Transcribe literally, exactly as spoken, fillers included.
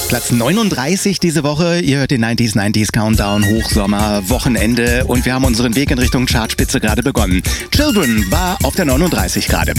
Platz neununddreißig diese Woche. Ihr hört den neunziger neunzig Countdown, Hochsommer, Wochenende und wir haben unseren Weg in Richtung Chartspitze gerade begonnen. Children war auf der neununddreißig gerade.